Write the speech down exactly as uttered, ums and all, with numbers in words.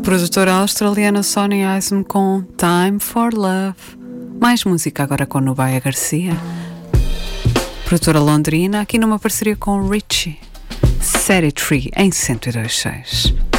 Produtora australiana Sonny Eisen com Time for Love. Mais música agora com Nubaia Garcia. Produtora londrina, aqui numa parceria com Richie. Série Tree em cento e dois ponto seis.